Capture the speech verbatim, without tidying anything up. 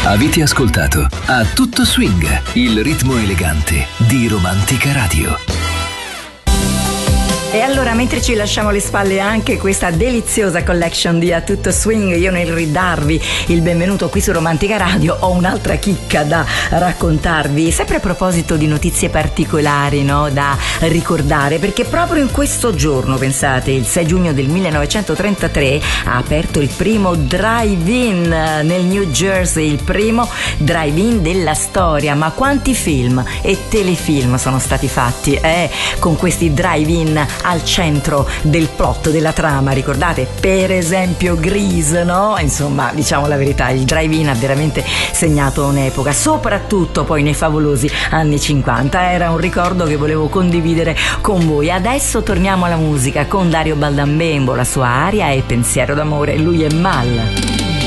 Avete ascoltato A Tutto Swing, il ritmo elegante di Romantica Radio. E allora, mentre ci lasciamo alle spalle anche questa deliziosa collection di A Tutto Swing, io nel ridarvi il benvenuto qui su Romantica Radio ho un'altra chicca da raccontarvi, sempre a proposito di notizie particolari, no, da ricordare, perché proprio in questo giorno, pensate, il sei giugno del millenovecentotrentatré ha aperto il primo drive-in nel New Jersey, il primo drive-in della storia. Ma quanti film e telefilm sono stati fatti eh, con questi drive-in al centro del plot, della trama, ricordate? Per esempio Grease, no? Insomma, diciamo la verità, il drive-in ha veramente segnato un'epoca, soprattutto poi nei favolosi anni cinquanta. Era un ricordo che volevo condividere con voi. Adesso torniamo alla musica con Dario Baldambembo, la sua aria è Pensiero d'amore, lui è Mal.